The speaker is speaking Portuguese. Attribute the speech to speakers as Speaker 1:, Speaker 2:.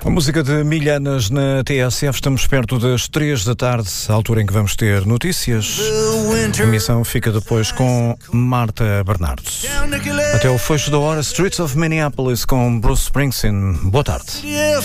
Speaker 1: Com música de Milhanas na TSF, estamos perto das 3 da tarde, a altura em que vamos ter notícias. A emissão fica depois com Marta Bernardes. Até o fecho da hora, Streets of Minneapolis com Bruce Springsteen. Boa tarde.